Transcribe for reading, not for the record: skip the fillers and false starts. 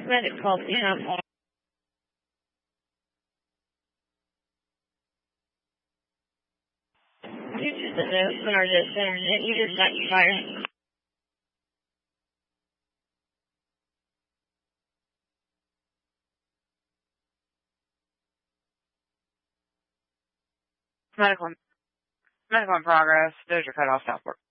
medic called in. You just didn't know Internet. You just got your fire. Medical in progress. Doja cut off Southport.